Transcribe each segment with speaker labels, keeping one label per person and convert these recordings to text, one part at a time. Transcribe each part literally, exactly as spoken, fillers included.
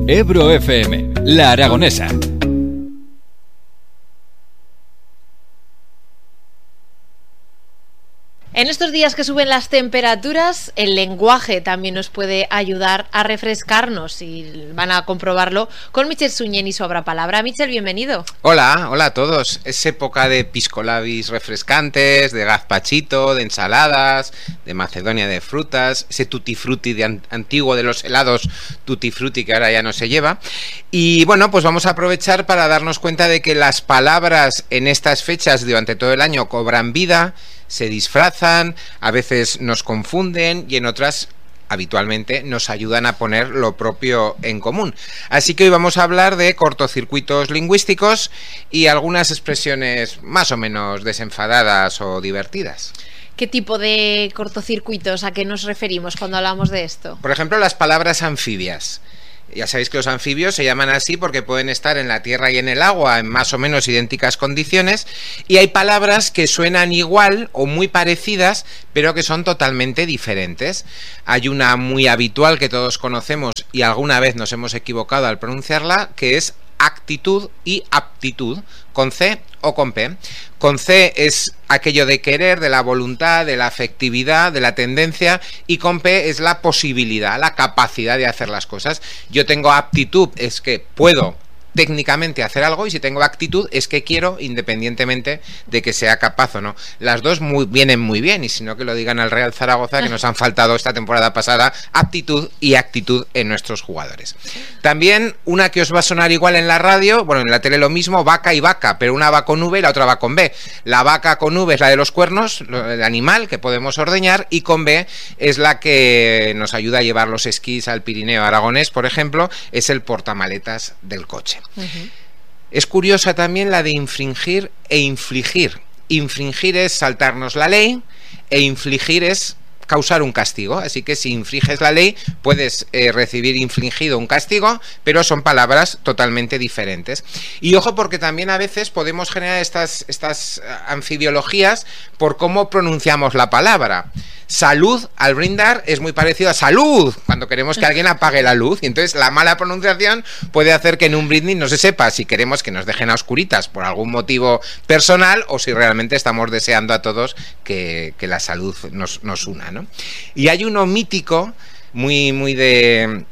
Speaker 1: Ebro F M, La Aragonesa.
Speaker 2: En estos días que suben las temperaturas, el lenguaje también nos puede ayudar a refrescarnos y van a comprobarlo con Michel Suñén y su Abra Palabra. Michel, bienvenido.
Speaker 3: Hola, hola a todos. Es época de piscolabis refrescantes, de gazpachito, de ensaladas, de Macedonia de frutas, ese tutti frutti de an antiguo de los helados tutti frutti que ahora ya no se lleva. Y bueno, pues vamos a aprovechar para darnos cuenta de que las palabras en estas fechas durante todo el año cobran vida, se disfrazan, a veces nos confunden y en otras habitualmente nos ayudan a poner lo propio en común. Así que hoy vamos a hablar de cortocircuitos lingüísticos y algunas expresiones más o menos desenfadadas o divertidas.
Speaker 2: ¿Qué tipo de cortocircuitos? ¿A qué nos referimos cuando hablamos de esto?
Speaker 3: Por ejemplo, las palabras anfibias. Ya sabéis que los anfibios se llaman así porque pueden estar en la tierra y en el agua en más o menos idénticas condiciones, y hay palabras que suenan igual o muy parecidas pero que son totalmente diferentes. Hay una muy habitual que todos conocemos y alguna vez nos hemos equivocado al pronunciarla, que es actitud y aptitud, con C o con P. Con C es aquello de querer, de la voluntad, de la afectividad, de la tendencia, y con P es la posibilidad, la capacidad de hacer las cosas. Yo tengo aptitud, es que puedo técnicamente hacer algo, y si tengo actitud es que quiero, independientemente de que sea capaz o no. Las dos muy, vienen muy bien, y si no, que lo digan al Real Zaragoza, que nos han faltado esta temporada pasada aptitud y actitud en nuestros jugadores. También una que os va a sonar igual en la radio, bueno, en la tele lo mismo, vaca y vaca, pero una va con V y la otra va con B. La vaca con V es la de los cuernos, el animal que podemos ordeñar, y con B es la que nos ayuda a llevar los esquís al Pirineo aragonés, por ejemplo, es el portamaletas del coche. Uh-huh. Es curiosa también la de infringir e infligir. Infringir es saltarnos la ley e infligir es causar un castigo. Así que si infringes la ley puedes eh, recibir infligido un castigo, pero son palabras totalmente diferentes. Y ojo, porque también a veces podemos generar estas, estas anfibiologías por cómo pronunciamos la palabra. Salud, al brindar, es muy parecido a salud, cuando queremos que alguien apague la luz, y entonces la mala pronunciación puede hacer que en un brindis no se sepa si queremos que nos dejen a oscuritas por algún motivo personal o si realmente estamos deseando a todos que, que la salud nos, nos una, ¿no? Y hay uno mítico, muy, muy de...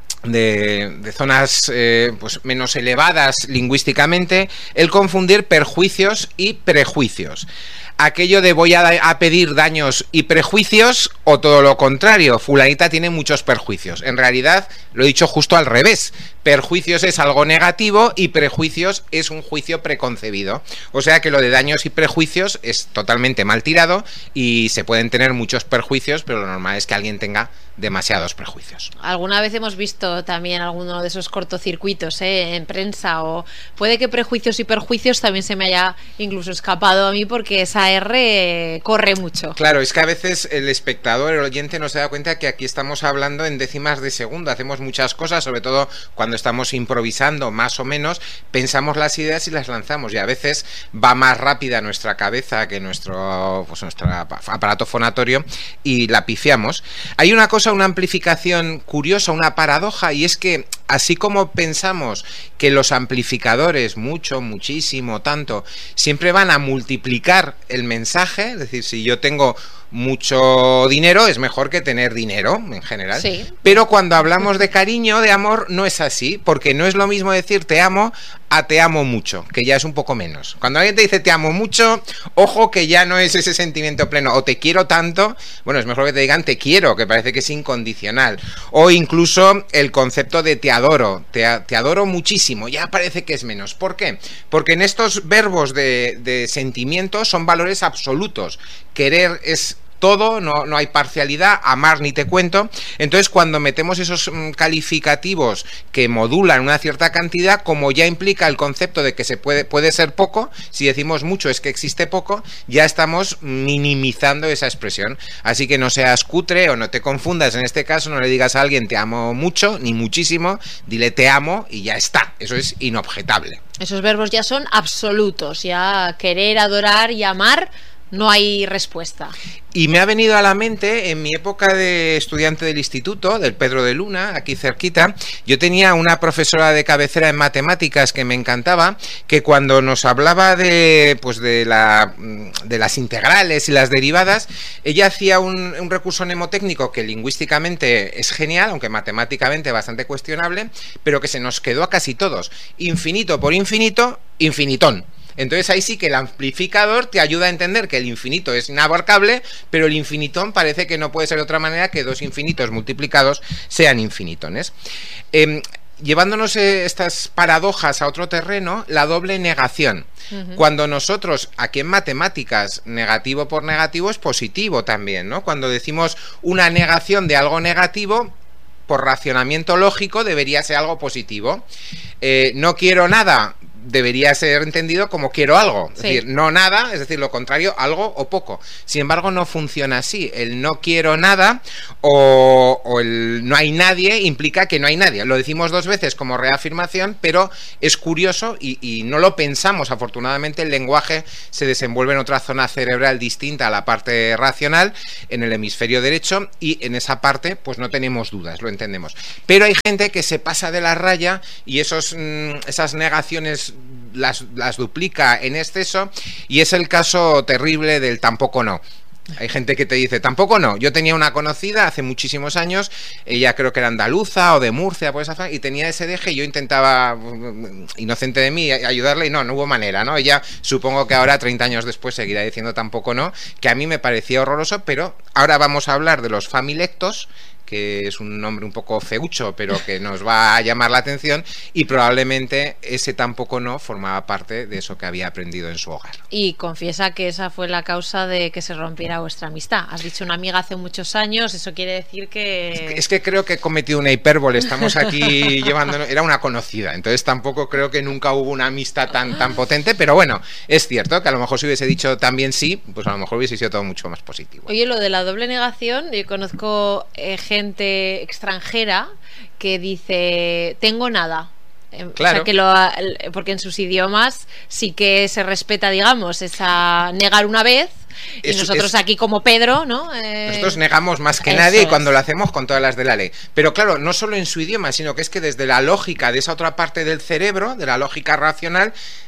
Speaker 3: De, de zonas eh, pues menos elevadas lingüísticamente, el confundir perjuicios y prejuicios. Aquello de voy a, a pedir daños y prejuicios, o todo lo contrario, fulanita tiene muchos perjuicios. En realidad lo he dicho justo al revés. Perjuicios es algo negativo y prejuicios es un juicio preconcebido. O sea que lo de daños y prejuicios es totalmente mal tirado, y se pueden tener muchos perjuicios, pero lo normal es que alguien tenga demasiados prejuicios.
Speaker 2: Alguna vez hemos visto también alguno de esos cortocircuitos ¿eh? en prensa, o puede que prejuicios y perjuicios también se me haya incluso escapado a mí, porque esa R corre mucho.
Speaker 3: Claro, es que a veces el espectador, el oyente, no se da cuenta que aquí estamos hablando en décimas de segundo, hacemos muchas cosas, sobre todo cuando estamos improvisando más o menos, pensamos las ideas y las lanzamos, y a veces va más rápida nuestra cabeza que nuestro, pues nuestro aparato fonatorio, y la pifiamos. Hay una cosa, una amplificación curiosa, una paradoja, y es que así como pensamos que los amplificadores, mucho, muchísimo, tanto, siempre van a multiplicar el mensaje, es decir, si yo tengo mucho dinero es mejor que tener dinero en general, sí. Pero cuando hablamos de cariño, de amor, no es así, porque no es lo mismo decir te amo a te amo mucho, que ya es un poco menos. Cuando alguien te dice te amo mucho, ojo que ya no es ese sentimiento pleno, o te quiero tanto, bueno, es mejor que te digan te quiero, que parece que es incondicional, o incluso el concepto de te adoro, te, te adoro muchísimo, ya parece que es menos. ¿Por qué? Porque en estos verbos de, de sentimientos son valores absolutos. Querer es todo, no, no hay parcialidad, amar ni te cuento. Entonces, cuando metemos esos mm, calificativos que modulan una cierta cantidad, como ya implica el concepto de que se puede, puede ser poco, si decimos mucho es que existe poco, ya estamos minimizando esa expresión. Así que no seas cutre o no te confundas en este caso, no le digas a alguien te amo mucho, ni muchísimo, dile te amo y ya está. Eso es inobjetable.
Speaker 2: Esos verbos ya son absolutos, ya querer, adorar y amar no hay respuesta.
Speaker 3: Y me ha venido a la mente, en mi época de estudiante del instituto, del Pedro de Luna, aquí cerquita, yo tenía una profesora de cabecera en matemáticas que me encantaba, que cuando nos hablaba de, pues de, la, de las integrales y las derivadas, ella hacía un, un recurso mnemotécnico que lingüísticamente es genial, aunque matemáticamente bastante cuestionable, pero que se nos quedó a casi todos. Infinito por infinito, infinitón. Entonces ahí sí que el amplificador te ayuda a entender que el infinito es inabarcable, pero el infinitón parece que no puede ser de otra manera que dos infinitos multiplicados sean infinitones. Eh, llevándonos estas paradojas a otro terreno, la doble negación. Uh-huh. Cuando nosotros, aquí en matemáticas, negativo por negativo es positivo también, ¿no? Cuando decimos una negación de algo negativo, por racionamiento lógico debería ser algo positivo. Eh, no quiero nada, debería ser entendido como quiero algo, es sí. decir, no nada, es decir, lo contrario, algo o poco. Sin embargo, no funciona así. El no quiero nada o, o el no hay nadie implica que no hay nadie. Lo decimos dos veces como reafirmación, pero es curioso y, y no lo pensamos. Afortunadamente, el lenguaje se desenvuelve en otra zona cerebral distinta a la parte racional, en el hemisferio derecho, y en esa parte, pues no tenemos dudas, lo entendemos. Pero hay gente que se pasa de la raya y esos, esas negaciones Las, las duplica en exceso, y es el caso terrible del tampoco no. Hay gente que te dice, tampoco no. Yo tenía una conocida hace muchísimos años, ella creo que era andaluza o de Murcia, por esa zona, y tenía ese deje, y yo intentaba, inocente de mí, ayudarle, y no, no hubo manera, ¿no? Ella, supongo que ahora, treinta años después, seguirá diciendo tampoco no, que a mí me parecía horroroso, pero ahora vamos a hablar de los familectos, que es un nombre un poco feucho, pero que nos va a llamar la atención, y probablemente ese tampoco no formaba parte de eso que había aprendido en su hogar.
Speaker 2: Y confiesa que esa fue la causa de que se rompiera vuestra amistad. Has dicho una amiga hace muchos años, eso quiere decir que...
Speaker 3: Es que, es que creo que he cometido una hipérbole, estamos aquí llevándonos... Era una conocida, entonces tampoco creo que nunca hubo una amistad tan, tan potente, pero bueno, es cierto que a lo mejor si hubiese dicho también sí, pues a lo mejor hubiese sido todo mucho más positivo.
Speaker 2: Oye, lo de la doble negación, yo conozco eh, gente extranjera que dice tengo nada. Claro. O sea, que lo, porque en sus idiomas sí que se respeta, digamos, esa negar una vez. Y es, nosotros es, aquí como Pedro, ¿no? Eh,
Speaker 3: nosotros negamos más que nadie, y cuando lo hacemos con todas las de la ley. Pero claro, no solo en su idioma, sino que es que desde la lógica de esa otra parte del cerebro, de la lógica racional,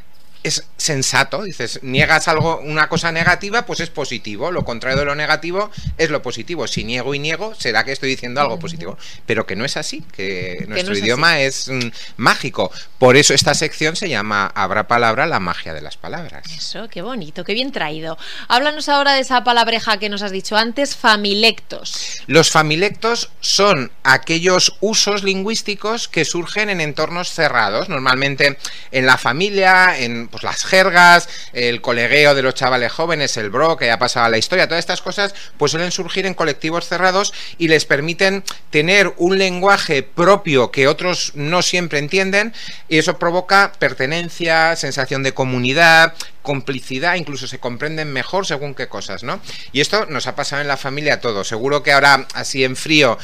Speaker 3: es sensato. Dices, niegas algo, una cosa negativa, pues es positivo. Lo contrario de lo negativo es lo positivo. Si niego y niego, será que estoy diciendo algo positivo. Pero que no es así, que, que nuestro no es idioma así. es mm, mágico. Por eso esta sección se llama Habrá palabra, la magia de las palabras.
Speaker 2: Eso, qué bonito, qué bien traído. Háblanos ahora de esa palabreja que nos has dicho antes, familectos.
Speaker 3: Los familectos son aquellos usos lingüísticos que surgen en entornos cerrados, normalmente en la familia, en pues las jergas, el colegueo de los chavales jóvenes, el bro, que ya pasaba la historia, todas estas cosas pues suelen surgir en colectivos cerrados y les permiten tener un lenguaje propio que otros no siempre entienden, y eso provoca pertenencia, sensación de comunidad, complicidad, incluso se comprenden mejor según qué cosas, ¿no? Y esto nos ha pasado en la familia a todos. Seguro que ahora, así en frío,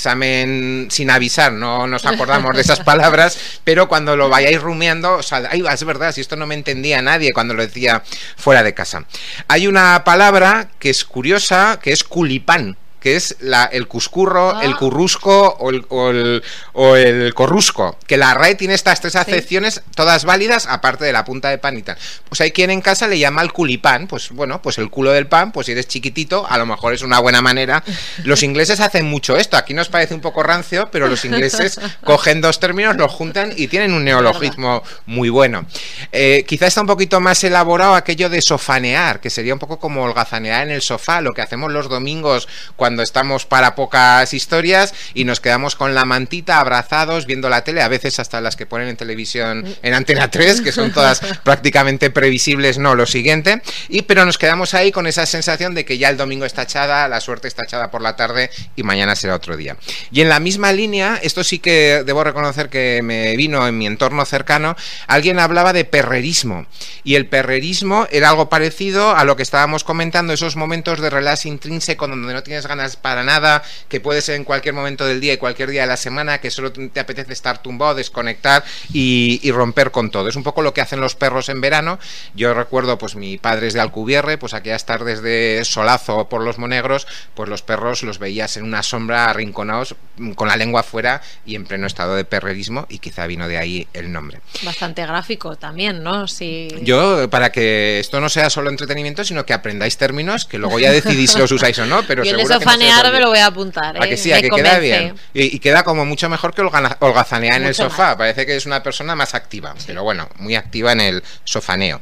Speaker 3: examen sin avisar, no nos acordamos de esas palabras, pero cuando lo vayáis rumiando, o sea, ay, es verdad, si esto no me entendía nadie cuando lo decía fuera de casa. Hay una palabra que es curiosa, que es culipán, que es la, el cuscurro, ah. el currusco o el, o, el, o el corrusco, que la R A E tiene estas tres acepciones, sí, todas válidas, aparte de la punta de pan y tal. Pues hay quien en casa le llama el culipán, pues bueno, pues el culo del pan, pues si eres chiquitito, a lo mejor es una buena manera. Los ingleses hacen mucho esto, aquí nos parece un poco rancio, pero los ingleses cogen dos términos, los juntan y tienen un neologismo muy bueno. Eh, quizá está un poquito más elaborado aquello de sofanear, que sería un poco como holgazanear en el sofá, lo que hacemos los domingos cuando Cuando estamos para pocas historias y nos quedamos con la mantita abrazados viendo la tele, a veces hasta las que ponen en televisión en Antena tres, que son todas prácticamente previsibles, no lo siguiente, y pero nos quedamos ahí con esa sensación de que ya el domingo está echada, la suerte está echada por la tarde y mañana será otro día. Y en la misma línea, esto sí que debo reconocer que me vino en mi entorno cercano, alguien hablaba de perrerismo, y el perrerismo era algo parecido a lo que estábamos comentando, esos momentos de relax intrínseco donde no tienes ganas ganas para nada, que puede ser en cualquier momento del día y cualquier día de la semana, que solo te apetece estar tumbado, desconectar y, y romper con todo. Es un poco lo que hacen los perros en verano. Yo recuerdo, pues mi padre es de Alcubierre, pues aquellas tardes de solazo por los Monegros, pues los perros los veías en una sombra arrinconados con la lengua afuera y en pleno estado de perrerismo, y quizá vino de ahí el nombre.
Speaker 2: Bastante gráfico también, ¿no? Si...
Speaker 3: Yo, para que esto no sea solo entretenimiento, sino que aprendáis términos, que luego ya decidís si los usáis o no, pero
Speaker 2: yo
Speaker 3: seguro
Speaker 2: el de sofanear que no me lo voy a apuntar, ¿eh?
Speaker 3: A que sí, a
Speaker 2: me
Speaker 3: que
Speaker 2: convence.
Speaker 3: queda bien. Y, y queda como mucho mejor que holga, holgazanear en el sofá.
Speaker 2: Más.
Speaker 3: Parece que es una persona más activa, sí. Pero bueno, muy activa en el sofaneo.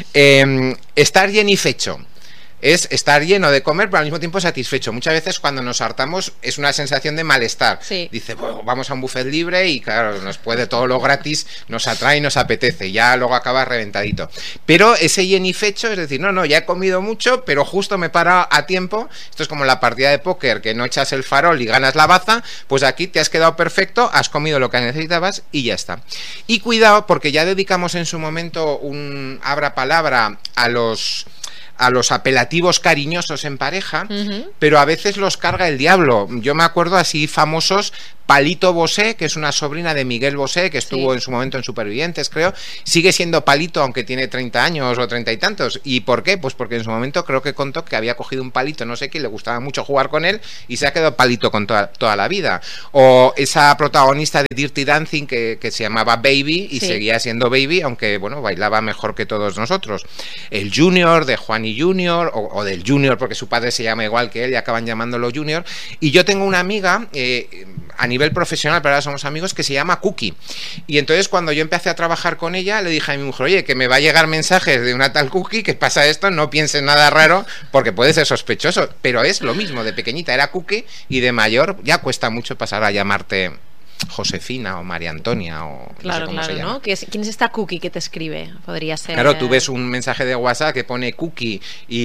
Speaker 3: Eh, estar jenifecho. Es estar lleno de comer, pero al mismo tiempo satisfecho. Muchas veces cuando nos hartamos es una sensación de malestar.
Speaker 2: Sí.
Speaker 3: Dice, bueno, vamos a un buffet libre y claro, nos puede todo lo gratis, nos atrae y nos apetece. Ya luego acaba reventadito. Pero ese jenifecho, es decir, no, no, ya he comido mucho, pero justo me para a tiempo. Esto es como la partida de póker, que no echas el farol y ganas la baza. Pues aquí te has quedado perfecto, has comido lo que necesitabas y ya está. Y cuidado, porque ya dedicamos en su momento un abra palabra a los... a los apelativos cariñosos en pareja, uh-huh. Pero a veces los carga el diablo. Yo me acuerdo así famosos, Palito Bosé, que es una sobrina de Miguel Bosé, que estuvo sí. en su momento en Supervivientes, creo, sigue siendo Palito aunque tiene treinta años o treinta y tantos. ¿Y por qué? Pues porque en su momento creo que contó que había cogido un palito, no sé qué, le gustaba mucho jugar con él y se ha quedado Palito con toda, toda la vida. O esa protagonista de Dirty Dancing que, que se llamaba Baby y sí. seguía siendo Baby, aunque bueno, bailaba mejor que todos nosotros. El Junior de Juani Junior o, o del Junior porque su padre se llama igual que él y acaban llamándolo Junior. Y yo tengo una amiga eh, a nivel profesional, pero ahora somos amigos, que se llama Cookie. Y entonces cuando yo empecé a trabajar con ella, le dije a mi mujer, oye, que me va a llegar mensajes de una tal Cookie, que pasa esto, no pienses nada raro, porque puede ser sospechoso. Pero es lo mismo, de pequeñita era Cookie y de mayor ya cuesta mucho pasar a llamarte Josefina o María Antonia o
Speaker 2: claro,
Speaker 3: no sé cómo
Speaker 2: claro,
Speaker 3: se llama.
Speaker 2: ¿no? ¿Quién es esta Cookie que te escribe? Podría ser...
Speaker 3: Claro, tú ves un mensaje de WhatsApp que pone Cookie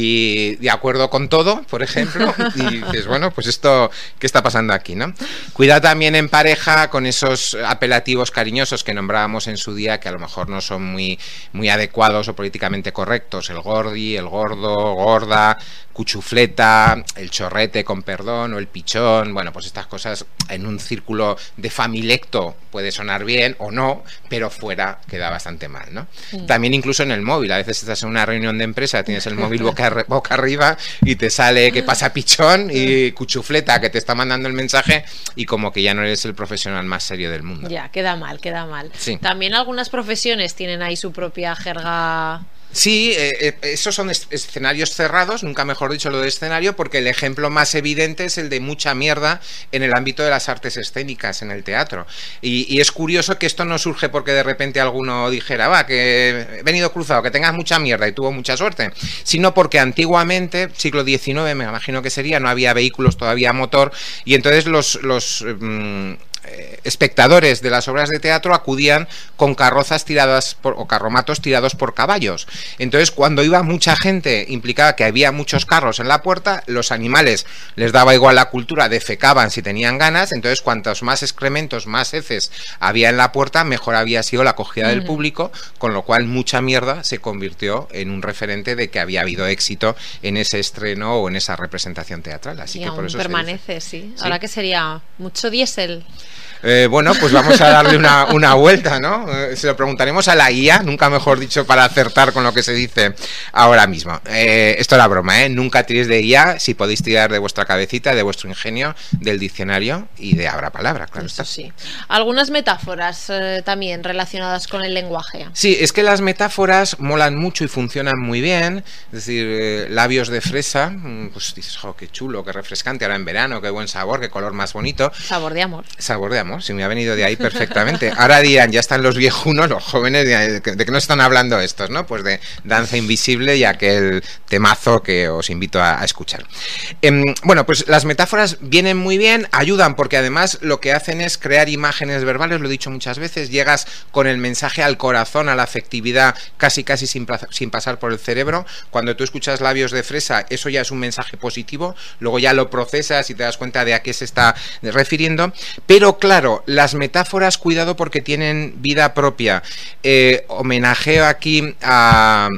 Speaker 3: y de acuerdo con todo, por ejemplo, y dices, bueno, pues esto, ¿qué está pasando aquí, no? Cuida también en pareja con esos apelativos cariñosos que nombrábamos en su día, que a lo mejor no son muy, muy adecuados o políticamente correctos. El gordi, el gordo, gorda, cuchufleta, el chorrete con perdón o el pichón. Bueno, pues estas cosas en un círculo de familiecto puede sonar bien o no, pero fuera queda bastante mal, ¿no? Sí. También incluso en el móvil, a veces estás en una reunión de empresa, tienes el móvil boca, boca arriba y te sale que pasa pichón y cuchufleta que te está mandando el mensaje y como que ya no eres el profesional más serio del mundo.
Speaker 2: Ya, queda mal, queda mal.
Speaker 3: Sí.
Speaker 2: También algunas profesiones tienen ahí su propia jerga...
Speaker 3: Sí, eh, esos son es escenarios cerrados, nunca mejor dicho lo de escenario, porque el ejemplo más evidente es el de mucha mierda en el ámbito de las artes escénicas, en el teatro. Y, y es curioso que esto no surge porque de repente alguno dijera, va, que he venido cruzado, que tengas mucha mierda y tuvo mucha suerte, sino porque antiguamente, siglo diecinueve me imagino que sería, no había vehículos todavía a motor, y entonces los... los mmm, Eh, espectadores de las obras de teatro acudían con carrozas tiradas por, o carromatos tirados por caballos. Entonces cuando iba mucha gente implicaba que había muchos carros en la puerta, los animales les daba igual la cultura, defecaban si tenían ganas, entonces cuantos más excrementos, más heces había en la puerta, mejor había sido la acogida del público, con lo cual mucha mierda se convirtió en un referente de que había habido éxito en ese estreno o en esa representación teatral. Así
Speaker 2: y
Speaker 3: que
Speaker 2: aún
Speaker 3: por eso
Speaker 2: permanece, sí. Ahora que sería mucho diésel.
Speaker 3: Eh, bueno, pues vamos a darle una, una vuelta, ¿no? Eh, se lo preguntaremos a la I A, nunca mejor dicho, para acertar con lo que se dice ahora mismo. Eh, esto era broma, ¿eh? Nunca tiréis de I A, si podéis tirar de vuestra cabecita, de vuestro ingenio, del diccionario y de abra palabra, claro
Speaker 2: Esto
Speaker 3: está.
Speaker 2: Sí. Algunas metáforas eh, también relacionadas con el lenguaje.
Speaker 3: Sí, es que las metáforas molan mucho y funcionan muy bien. Es decir, eh, labios de fresa, pues dices, oh, qué chulo, qué refrescante, ahora en verano, qué buen sabor, qué color más bonito.
Speaker 2: Sabor de amor.
Speaker 3: Sabor de amor. Si me ha venido de ahí perfectamente. Ahora dirán, ya están los viejunos, los jóvenes, ¿de qué nos están hablando estos? ¿No? Pues de Danza Invisible y aquel temazo que os invito a, a escuchar. Eh, bueno, pues las metáforas vienen muy bien, ayudan porque además lo que hacen es crear imágenes verbales, lo he dicho muchas veces, llegas con el mensaje al corazón, a la afectividad, casi casi sin, sin pasar por el cerebro. Cuando tú escuchas labios de fresa, eso ya es un mensaje positivo, luego ya lo procesas y te das cuenta de a qué se está refiriendo, pero claro, las metáforas, cuidado porque tienen vida propia. Eh, homenajeo aquí a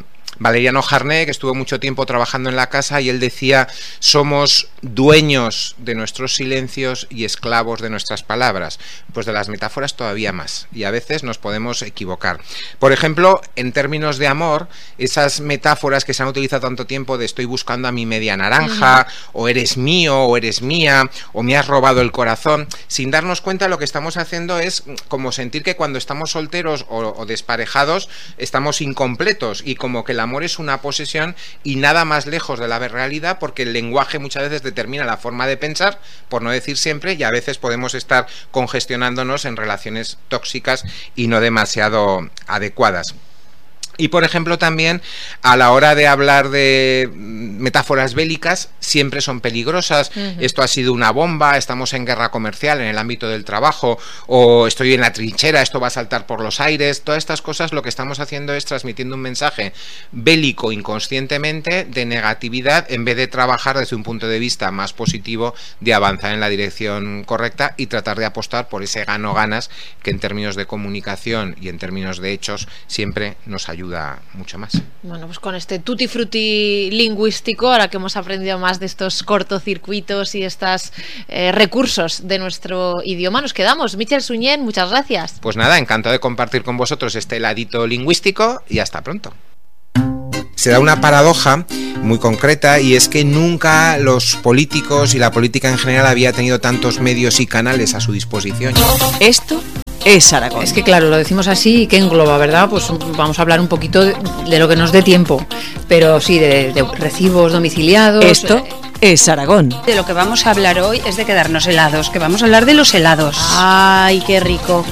Speaker 3: Valeriano Jarné, que estuvo mucho tiempo trabajando en la casa, y él decía: somos dueños de nuestros silencios y esclavos de nuestras palabras. Pues de las metáforas todavía más, y a veces nos podemos equivocar. Por ejemplo, en términos de amor, esas metáforas que se han utilizado tanto tiempo de estoy buscando a mi media naranja, uh-huh. o eres mío, o eres mía, o me has robado el corazón, sin darnos cuenta, lo que estamos haciendo es como sentir que cuando estamos solteros o, o desparejados estamos incompletos, y como que el amor es una posesión y nada más lejos de la realidad, porque el lenguaje muchas veces determina la forma de pensar, por no decir siempre, y a veces podemos estar congestionándonos en relaciones tóxicas y no demasiado adecuadas. Y por ejemplo también a la hora de hablar de metáforas bélicas siempre son peligrosas. Uh-huh. Esto ha sido una bomba, estamos en guerra comercial en el ámbito del trabajo, o estoy en la trinchera, esto va a saltar por los aires. Todas estas cosas lo que estamos haciendo es transmitiendo un mensaje bélico inconscientemente de negatividad, en vez de trabajar desde un punto de vista más positivo, de avanzar en la dirección correcta y tratar de apostar por ese gano-ganas que en términos de comunicación y en términos de hechos siempre nos ayuda mucho más.
Speaker 2: Bueno, pues con este tutti frutti lingüístico, ahora que hemos aprendido más de estos cortocircuitos y estos eh, recursos de nuestro idioma, nos quedamos. Michel Suñén, muchas gracias.
Speaker 3: Pues nada, encantado de compartir con vosotros este ladito lingüístico y hasta pronto. Se da una paradoja muy concreta, y es que nunca los políticos y la política en general había tenido tantos medios y canales a su disposición.
Speaker 4: Esto es Aragón.
Speaker 5: Es que claro, lo decimos así y que engloba, ¿verdad? Pues vamos a hablar un poquito de, de lo que nos dé tiempo, pero sí, de, de recibos domiciliados.
Speaker 4: Esto es Aragón.
Speaker 6: De lo que vamos a hablar hoy es de quedarnos helados, que vamos a hablar de los helados.
Speaker 2: ¡Ay, qué rico!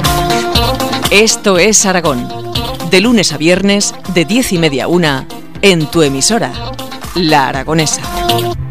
Speaker 4: Esto es Aragón. De lunes a viernes, de diez y media a una, en tu emisora, La Aragonesa.